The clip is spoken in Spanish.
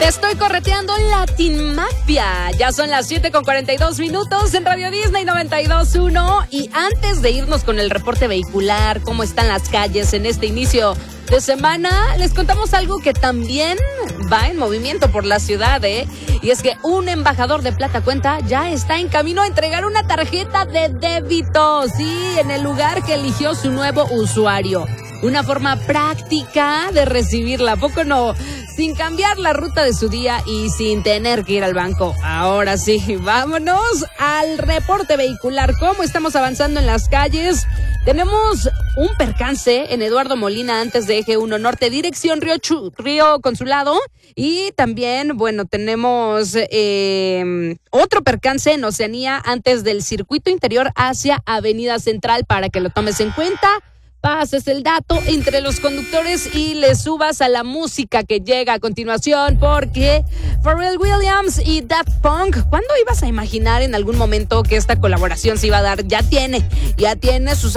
Te estoy correteando Latin Mafia. Ya son las 7:42 en Radio Disney 92.1. Y antes de irnos con el reporte vehicular, cómo están las calles en este inicio de semana, les contamos algo que también va en movimiento por la ciudad, Y es que un embajador de Plata Cuenta ya está en camino a entregar una tarjeta de débito, sí, en el lugar que eligió su nuevo usuario. Una forma práctica de recibirla, ¿a poco no? Sin cambiar la ruta de su día y sin tener que ir al banco. Ahora sí, vámonos al reporte vehicular. ¿Cómo estamos avanzando en las calles? Tenemos un percance en Eduardo Molina antes de Eje 1 Norte, dirección Río Consulado. Y también, tenemos otro percance en Oceanía antes del circuito interior hacia Avenida Central, para que lo tomes en cuenta. Pases el dato entre los conductores y le subas a la música que llega a continuación, porque Pharrell Williams y Daft Punk, ¿cuándo ibas a imaginar en algún momento que esta colaboración se iba a dar? Ya tiene sus